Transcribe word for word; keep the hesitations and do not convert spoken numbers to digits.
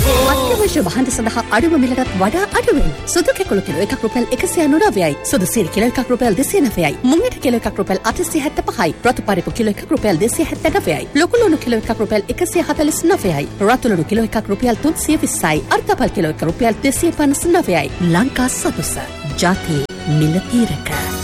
අත්‍යවශ්‍ය භාණ්ඩ සඳහා අඩුම මිලටත් වඩා අඩුවෙන්. සුදු කැකුළු කිලෝ එකක් රුපියල් එකසිය අනූනවයයි. සුදු සීනි කිලෝ එකක් රුපියල් දෙසිය නවයයි. මුංගට කිලෝ එකක් රුපියල් අටසිය හැත්තෑපහයි. රතු පරිප්පු කිලෝ එකක් රුපියල් දෙසිය හැත්තෑනවයයි. ලොකු ලුණු කිලෝ එකක් රුපියල් එකසිය හතළිස් නවයයි. රතු ලුණු කිලෝ එකක් රුපියල් තුන්සිය විස්සයි. අර්ධපල් කිලෝ එකක් රුපියල් දෙසිය පනස් නවයයි. ලංකා සතුස ජාතියේ මිල තීරක.